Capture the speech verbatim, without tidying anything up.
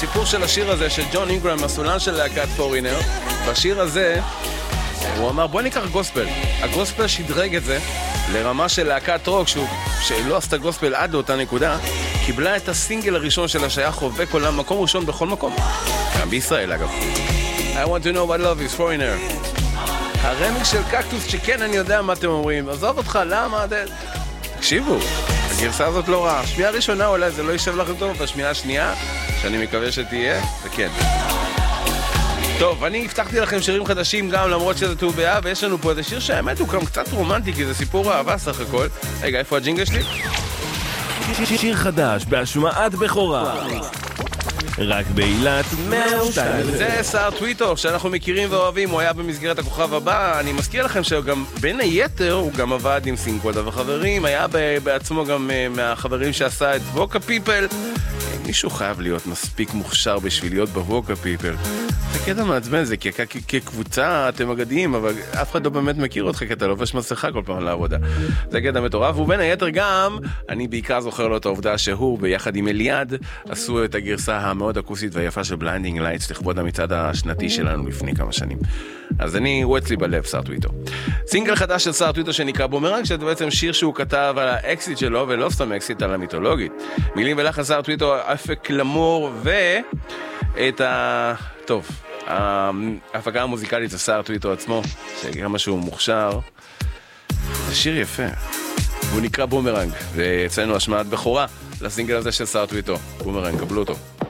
הסיפור של השיר הזה של ג'ון אינגרם, הסולן של להקת פורינר, בשיר הזה הוא אמר בוא ניקח גוספל. הגוספל שדרג את זה לרמה של להקת רוק שהוא, שלא עשתה גוספל עד לאותה נקודה, קיבלה את הסינגל הראשון של השייך חובק עולם, מקום ראשון בכל מקום, גם בישראל אגב. I want to know what love is foreigner. הרמיק של קקטוס שכן אני יודע מה אתם אומרים, עזוב אותך, למה? תקשיבו, הגרסה הזאת לא רעה. שמיעה ראשונה אולי זה לא יישב לכם טוב, השמיעה השנייה שאני מקווה שתהיה, וכן. טוב, אני הבטחתי לכם שירים חדשים גם למרות שזה ט"ו באב, ויש לנו פה איזה שיר שהאמת הוא גם קצת רומנטי כי זה סיפור אהבה סך הכל. רגע, איפה הג'ינגל שלי? שיר חדש בהשמעת בכורה רק באילת מאה ושתיים. זה שר טוויטו שאנחנו מכירים ואוהבים, הוא היה במסגרת הכוכב הבא. אני מזכיר לכם שגם בין היתר הוא גם עבד עם סינקולדה וחברים, היה בעצמו גם מהחברים שעשה את ווקה פיפל. מישהו חייב להיות מספיק מוכשר בשביל להיות בווקה פיפל. זה קטע מעצבן, זה כקבוצה אתם אגדיים, אבל אף אחד לא באמת מכיר אותך כי אתה לובש מסכה כל פעם לעבודה. זה קטע מטורף, ובין היתר גם אני בעיקר זוכר לו את העובדה שהוא ביחד עם אליעד עשו את הגרסה המאוד אקוסית והיפה של בליינדינג לייטס לכבוד המצעד השנתי שלנו לפני כמה שנים. אז אני, הוא אצלי בלב, שר טוויטו. סינגל חדש של שר טוויטו שנקרא בומרנג, שזה בעצם שיר שהוא כתב על האקסיט שלו, ולא סתם אקסיט, על המיתולוגית. מילים ולחן שר טוויטו, אפק למור, ואת ה... טוב, ההפקה המוזיקלית זה שר טוויטו עצמו, שכמה שהוא מוכשר. זה שיר יפה. הוא נקרא בומרנג, ואצלנו השמעת בכורה לסינגל הזה של שר טוויטו. בומרנג, קבלו אותו.